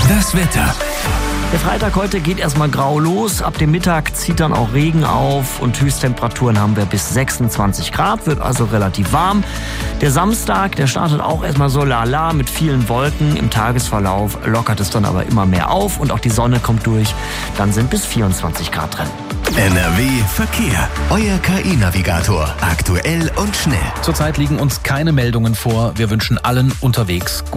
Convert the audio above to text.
Das Wetter. Der Freitag heute geht erstmal grau los. Ab dem Mittag zieht dann auch Regen auf und Höchsttemperaturen haben wir bis 26 Grad, wird also relativ warm. Der Samstag, der startet auch erstmal so lala mit vielen Wolken. Im Tagesverlauf lockert es dann aber immer mehr auf und auch die Sonne kommt durch. Dann sind bis 24 Grad drin. NRW Verkehr. Euer KI-Navigator. Aktuell und schnell. Zurzeit liegen uns keine Meldungen vor. Wir wünschen allen unterwegs